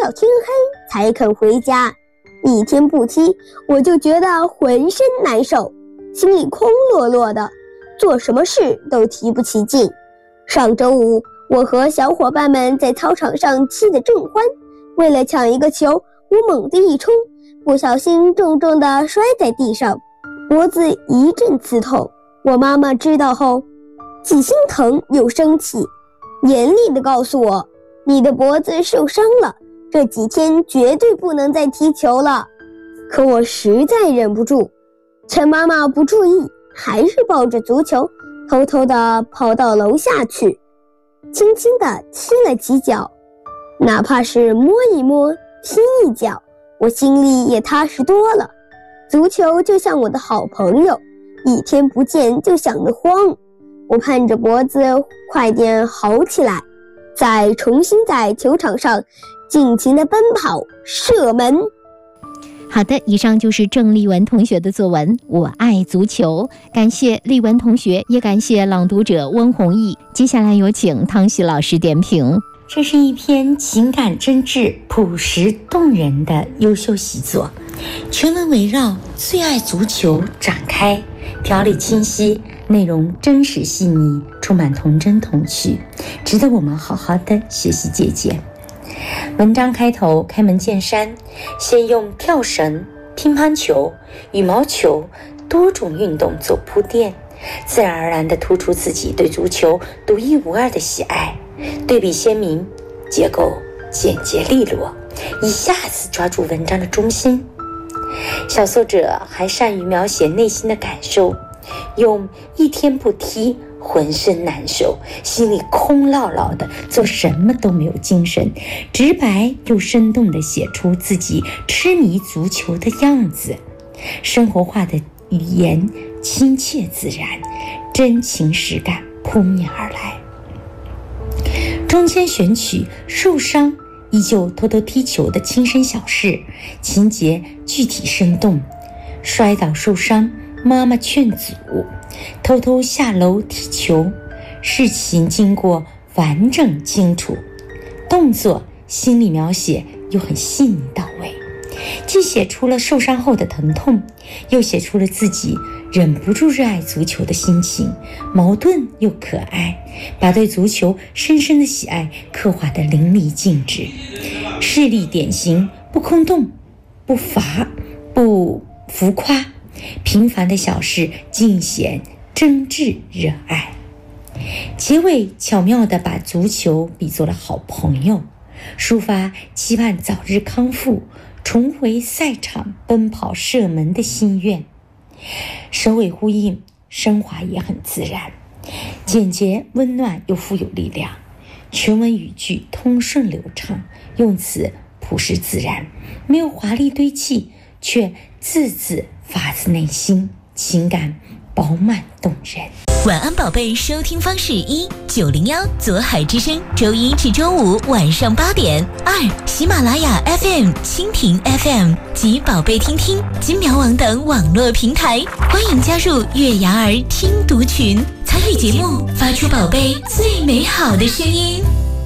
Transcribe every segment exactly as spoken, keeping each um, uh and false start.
到天黑才肯回家，一天不踢我就觉得浑身难受，心里空落落的，做什么事都提不起劲。上周五我和小伙伴们在操场上踢得正欢，为了抢一个球，我猛地一冲，不小心重重地摔在地上，脖子一阵刺痛。我妈妈知道后既心疼又生气，严厉地告诉我，你的脖子受伤了，这几天绝对不能再踢球了。可我实在忍不住，趁妈妈不注意，还是抱着足球偷偷地跑到楼下去，轻轻地踢了几脚。哪怕是摸一摸踢一脚，我心里也踏实多了。足球就像我的好朋友，一天不见就想得慌。我盼着脖子快点好起来，再重新在球场上尽情地奔跑射门。 好的，以上就是郑丽文同学的作文《我爱足球》，感谢丽文同学，也感谢朗读者温弘毅。接下来有请汤喜老师点评。 这是一篇情感真挚、朴实动人的优秀习作，全文围绕最爱足球展开，条理清晰，内容真实细腻，充满童真童趣，值得我们好好的学习借鉴。文章开头开门见山，先用跳绳、乒乓球、羽毛球多种运动做铺垫，自然而然地突出自己对足球独一无二的喜爱，对比鲜明，结构简洁利落，一下子抓住文章的中心。小作者还善于描写内心的感受，用一天不踢浑身难受，心里空落落的，做什么都没有精神，直白又生动地写出自己痴迷足球的样子。生活化的语言亲切自然，真情实感扑面而来。中间选取受伤依旧偷偷踢球的亲身小事，情节具体生动。摔倒受伤，妈妈劝阻，偷偷下楼踢球，事情经过完整清楚，动作心理描写又很细腻到位，既写出了受伤后的疼痛，又写出了自己忍不住热爱足球的心情，矛盾又可爱，把对足球深深的喜爱刻画得淋漓尽致。事例典型，不空洞，不乏，不浮夸，平凡的小事尽显真挚热爱。结尾巧妙地把足球比作了好朋友，抒发期盼早日康复，重回赛场奔跑射门的心愿。首尾呼应，升华也很自然，简洁温暖又富有力量。全文语句通顺流畅，用词朴实自然，没有华丽堆砌，却字字发自内心，情感饱满动人。 晚安宝贝收听方式：一九零幺左海之声，周一至周五晚上八点；二喜马拉雅 F M、蜻蜓 F M 及宝贝听听、金苗网等网络平台。欢迎加入月牙儿听读群，参与节目，发出宝贝最美好的声音。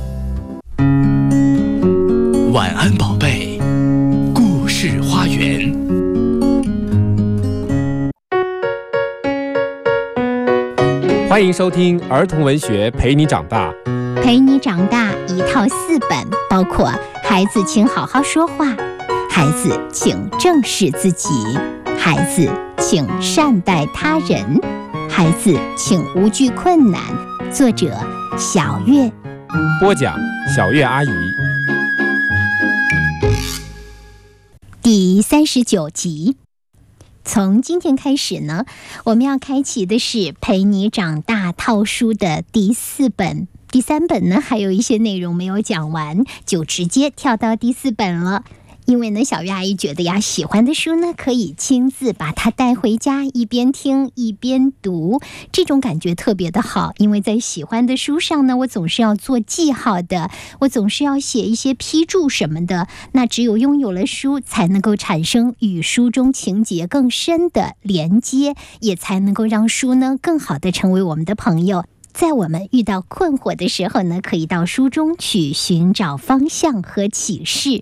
晚安宝贝，故事花园。 欢迎收听儿童文学陪你长大。 陪你长大一套四本，包括孩子请好好说话，孩子请正视自己，孩子请善待他人，孩子请无惧困难。作者小月， 播讲小月阿姨。 第三十九集。从今天开始呢，我们要开启的是陪你长大套书的第四本。第三本呢，还有一些内容没有讲完，就直接跳到第四本了。因为呢，小月阿姨觉得呀，喜欢的书呢，可以亲自把它带回家，一边听一边读，这种感觉特别的好。因为在喜欢的书上呢，我总是要做记号的，我总是要写一些批注什么的。那只有拥有了书，才能够产生与书中情节更深的连接，也才能够让书呢更好的成为我们的朋友。在我们遇到困惑的时候呢，可以到书中去寻找方向和启示。